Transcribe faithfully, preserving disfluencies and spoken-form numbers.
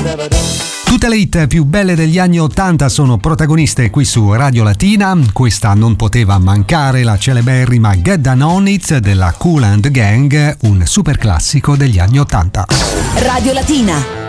Tutte le hit più belle degli anni ottanta sono protagoniste qui su Radio Latina. Questa non poteva mancare, la celeberrima Get Down On It della Kool and the Gang, un super classico degli anni ottanta. Radio Latina.